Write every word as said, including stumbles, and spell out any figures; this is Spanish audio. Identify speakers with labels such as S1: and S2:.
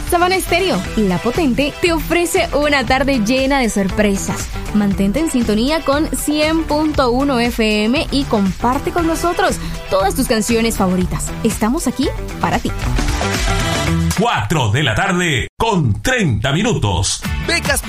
S1: Sabana Estéreo, la potente, te ofrece una tarde llena de sorpresas. Mantente en sintonía con cien punto uno F M y comparte con nosotros todas tus canciones favoritas. Estamos aquí para ti.
S2: cuatro de la tarde con treinta minutos.
S3: Becas